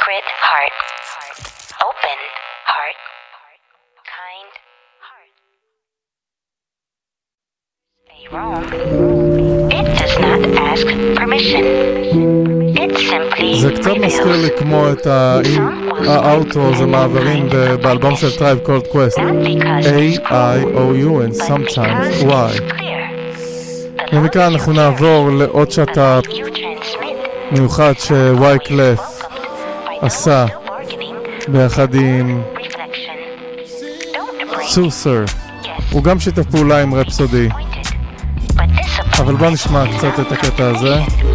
Secret heart. Open heart. Kind heart. Stay wrong. It does not ask permission. It simply זה קצת מזכיר לי כמו את האוטו, זה מעברים באלבום של Tribe Called Quest. A-I-O-U and sometimes Y. ומכאן אנחנו נעבור לעוד שטאפ מיוחד שווייקלף עשה ביחד עם סוסר. הוא גם שיתף פעולה עם רפסודי, אבל בוא נשמע קצת את הקטע הזה.